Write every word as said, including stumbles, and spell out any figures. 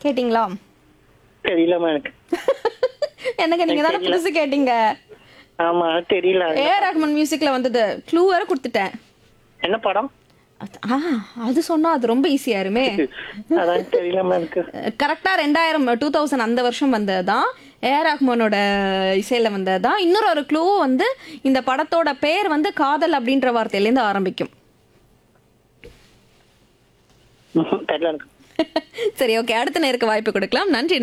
கேட்டிங்களா? தெரியலமா எனக்கு. எனக்கு நீங்க தானே புதுசு கேட்டீங்க. ஆமா தெரியல. ஏ ஆர் ரஹ்மான் மியூசிக்ல வந்தது. க்ளூ வேற கொடுத்துட்டேன். என்ன படம்? ஆ அது சொன்னா அது ரொம்ப ஈஸியா இருமே. அதான் தெரியலமா எனக்கு. கரெக்டா ரெண்டாயிரம் டூ தௌசண்ட் அந்த வருஷம் வந்ததுதான். ஏ ஆர் ரஹ்மானோட இசையில வந்ததுதான். இன்னொரு ஒரு க்ளூ வந்து இந்த படத்தோட பேர் வந்து காதல் அப்படின்ற வார்த்தையிலேருந்து ஆரம்பிக்கும். தெரியல எனக்கு. சரி, ஓகே, அடுத்த நேருக்கு வாய்ப்பு கொடுக்கலாம். நன்றி.